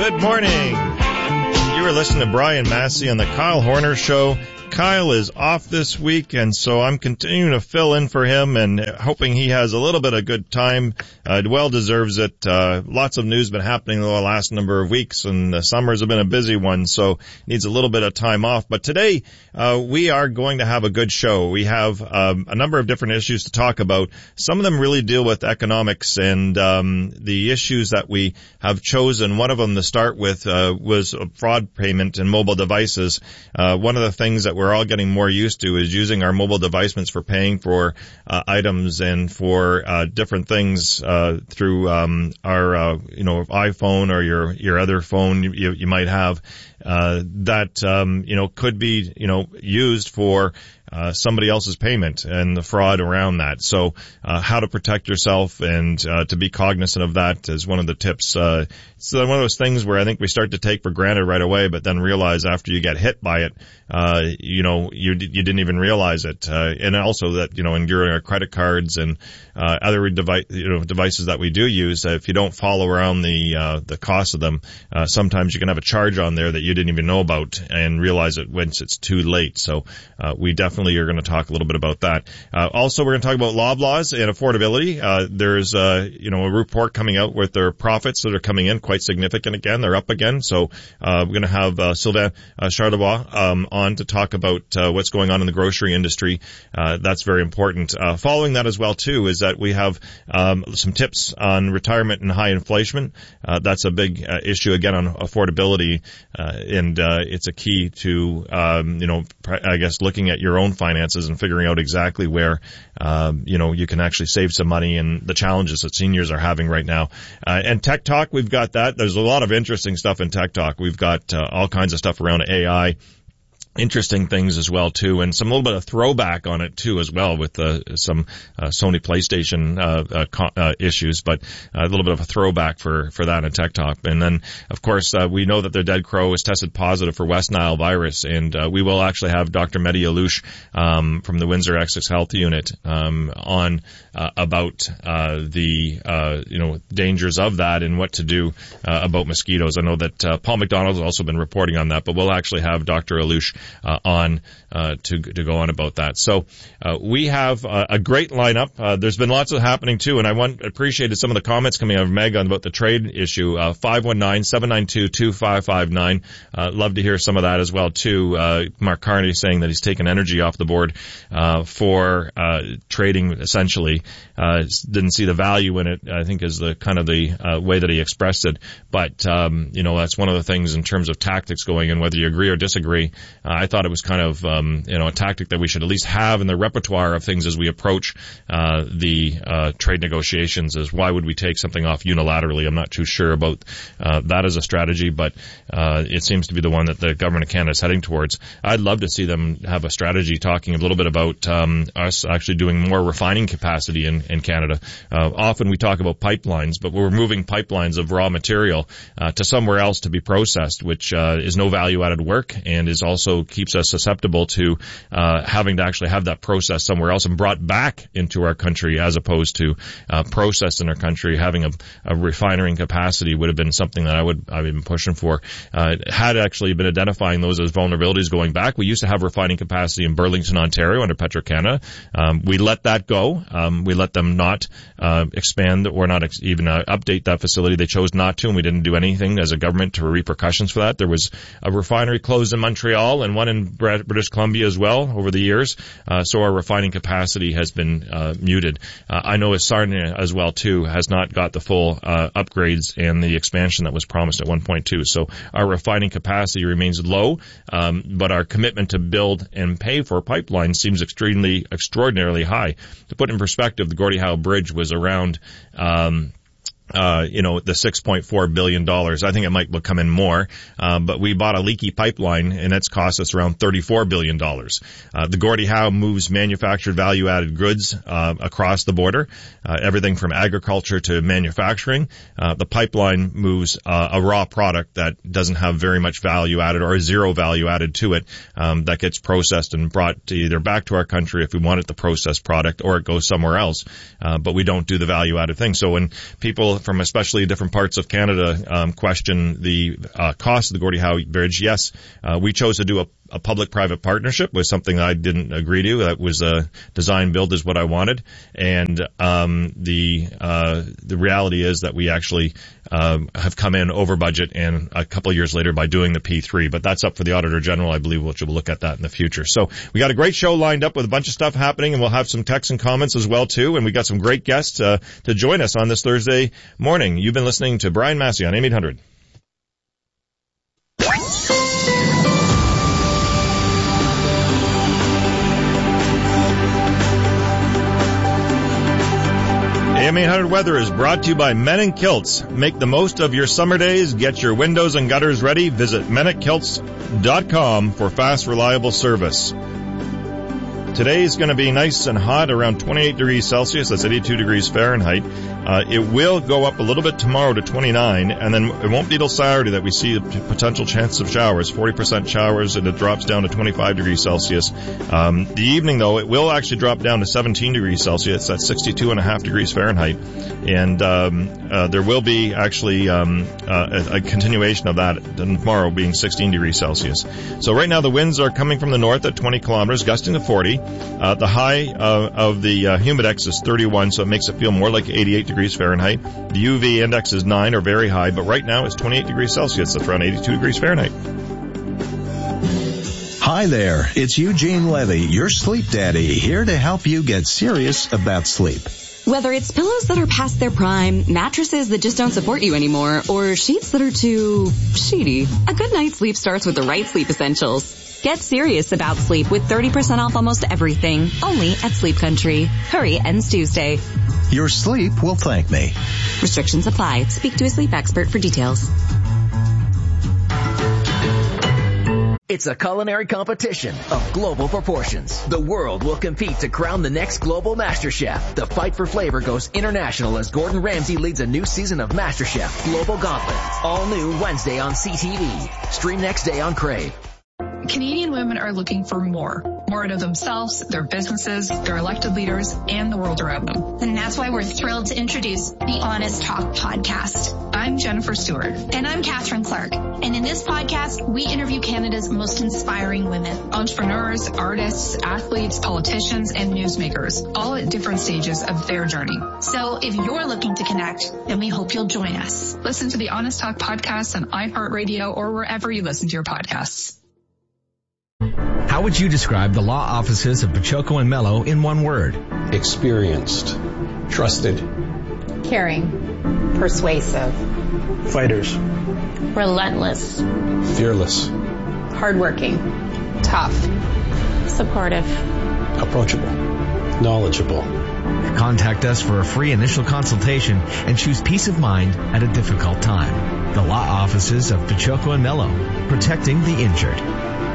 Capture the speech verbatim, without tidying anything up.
Good morning. You are listening to Brian Massey on the Kyle Horner Show. Kyle is off this week, and so I'm continuing to fill in for him and hoping he has a little bit of good time. Uh, well deserves it. Uh, lots of news been happening the last number of weeks, and the summers have been a busy one, so needs a little bit of time off. But today, uh, we are going to have a good show. We have um, a number of different issues to talk about. Some of them really deal with economics and um, the issues that we have chosen. One of them to start with uh, was a fraud payment in mobile devices. Uh, one of the things that we're all getting more used to is using our mobile devices for paying for uh, items and for uh, different things uh, through um, our uh, you know iPhone or your your other phone you, you might have uh, that um, you know could be you know used for Uh, somebody else's payment and the fraud around that. So, uh, how to protect yourself and, uh, to be cognizant of that is one of the tips. Uh, it's one of those things where I think we start to take for granted right away, but then realize after you get hit by it, uh, you know, you, you didn't even realize it. Uh, and also that, you know, in your credit cards and, uh, other device, you know, devices that we do use, uh, if you don't follow around the, uh, the cost of them, uh, sometimes you can have a charge on there that you didn't even know about and realize it once it's too late. So, uh, we definitely are going to talk a little bit about that. Uh, also, we're going to talk about Loblaws and affordability. Uh, there's, uh, you know, a report coming out with their profits that are coming in quite significant again. They're up again. So, uh, we're going to have, uh, Sylvain uh, Charlebois, um, on to talk about, uh, what's going on in the grocery industry. Uh, that's very important. Uh, following that as well, too, is that we have, um, some tips on retirement and high inflation. Uh, that's a big uh, issue again on affordability. Uh, and, uh, it's a key to, um, you know, I guess looking at your own finances and figuring out exactly where, um, you know, you can actually save some money and the challenges that seniors are having right now. Uh, and Tech Talk, we've got that. There's a lot of interesting stuff in Tech Talk. We've got uh, all kinds of stuff around A I. Interesting things as well too, and some little bit of throwback on it too as well with uh, some uh, Sony PlayStation uh, uh, co- uh issues, but a little bit of a throwback for for that in Tech Talk. And then of course uh, we know that their dead crow is tested positive for West Nile virus, and uh, we will actually have Doctor Mehdi Alouche um, from the Windsor Essex Health Unit um, on uh, about uh, the uh, you know dangers of that and what to do uh, about mosquitoes. I know that uh, Paul McDonald has also been reporting on that, but we'll actually have Doctor Alouche Uh, on uh, to to go on about that. So uh, we have uh, a great lineup. Uh, there's been lots of happening too, and I want appreciated some of the comments coming out of Meg on about the trade issue. Uh, five one nine, seven nine two, two five five nine. Uh, love to hear some of that as well too. Uh, Mark Carney saying that he's taken energy off the board uh, for uh, trading essentially. Uh, didn't see the value in it, I think, is the kind of the uh, way that he expressed it. But um, you know, that's one of the things in terms of tactics going in, whether you agree or disagree. Uh, I thought it was kind of, um, you know, a tactic that we should at least have in the repertoire of things as we approach, uh, the, uh, trade negotiations is why would we take something off unilaterally? I'm not too sure about, uh, that as a strategy, but, uh, it seems to be the one that the government of Canada is heading towards. I'd love to see them have a strategy talking a little bit about, um, us actually doing more refining capacity in, in Canada. Uh, often we talk about pipelines, but we're moving pipelines of raw material, uh, to somewhere else to be processed, which, uh, is no value added work and is also keeps us susceptible to uh having to actually have that process somewhere else and brought back into our country as opposed to uh processed in our country. Having a, a refinery capacity would have been something that I would I've been pushing for. Uh had actually been identifying those as vulnerabilities going back. We used to have refining capacity in Burlington, Ontario under Petro-Canada. Um we let that go. Um we let them not uh expand or not ex- even uh, update that facility. They chose not to, and we didn't do anything as a government to repercussions for that. There was a refinery closed in Montreal and one in British Columbia as well over the years. Uh, so our refining capacity has been uh, muted. Uh, I know Sarnia as well too has not got the full uh, upgrades and the expansion that was promised at one point two. So our refining capacity remains low, um, but our commitment to build and pay for pipelines seems extremely, extraordinarily high. To put in perspective, the Gordie Howe Bridge was around um uh, you know, the six point four billion dollars. I think it might come in more, um, but we bought a leaky pipeline and it's cost us around thirty-four billion dollars. Uh, the Gordie Howe moves manufactured value-added goods, uh, across the border, uh, everything from agriculture to manufacturing. Uh, the pipeline moves, uh, a raw product that doesn't have very much value added or zero value added to it, um, that gets processed and brought to either back to our country if we want it the processed product or it goes somewhere else. Uh, but we don't do the value added thing. So when people people from especially different parts of Canada um, question the uh, cost of the Gordie Howe Bridge. Yes, uh, we chose to do a, a public-private partnership with something that I didn't agree to. That was a design build is what I wanted, and um, the uh, the reality is that we actually um, have come in over budget, and a couple of years later by doing the P three. But that's up for the Auditor General, I believe, which will look at that in the future. So we got a great show lined up with a bunch of stuff happening, and we'll have some texts and comments as well too. And we got some great guests uh, to join us on this Thursday morning. You've been listening to Brian Massey on A M eight hundred. A M eight hundred weather is brought to you by Men in Kilts. Make the most of your summer days. Get your windows and gutters ready. Visit men at kilts dot com for fast, reliable service. Today's going to be nice and hot, around twenty-eight degrees Celsius. That's eighty-two degrees Fahrenheit. Uh, it will go up a little bit tomorrow to twenty-nine, and then it won't be till Saturday that we see a potential chance of showers, forty percent showers, and it drops down to twenty-five degrees Celsius. Um, the evening, though, it will actually drop down to seventeen degrees Celsius. That's sixty-two and a half degrees Fahrenheit. And um, uh, there will be actually um, uh, a, a continuation of that tomorrow being sixteen degrees Celsius. So right now the winds are coming from the north at twenty kilometers, gusting to forty. Uh, the high uh, of the uh, humidex is thirty-one, so it makes it feel more like eighty-eight degrees Fahrenheit. The U V index is nine, or very high, but right now it's twenty-eight degrees Celsius. That's around eighty-two degrees Fahrenheit. Hi there, it's Eugene Levy, your sleep daddy, here to help you get serious about sleep. Whether it's pillows that are past their prime, mattresses that just don't support you anymore, or sheets that are too sheety, a good night's sleep starts with the right sleep essentials. Get serious about sleep with thirty percent off almost everything, only at Sleep Country. Hurry, ends Tuesday. Your sleep will thank me. Restrictions apply. Speak to a sleep expert for details. It's a culinary competition of global proportions. The world will compete to crown the next global master chef. The fight for flavor goes international as Gordon Ramsay leads a new season of MasterChef Global Gauntlet. All new Wednesday on C T V. Stream next day on Crave. Canadian women are looking for more. More out of themselves, their businesses, their elected leaders, and the world around them. And that's why we're thrilled to introduce the Honest Talk podcast. I'm Jennifer Stewart. And I'm Catherine Clark. And in this podcast, we interview Canada's most inspiring women. Entrepreneurs, artists, athletes, politicians, and newsmakers, all at different stages of their journey. So if you're looking to connect, then we hope you'll join us. Listen to the Honest Talk podcast on iHeartRadio or wherever you listen to your podcasts. How would you describe the law offices of Pachoco and Mello in one word? Experienced, trusted, caring, persuasive, fighters, relentless, fearless, hardworking, tough, supportive, approachable, knowledgeable. Contact us for a free initial consultation and choose peace of mind at a difficult time. The law offices of Pachoco and Mello, protecting the injured.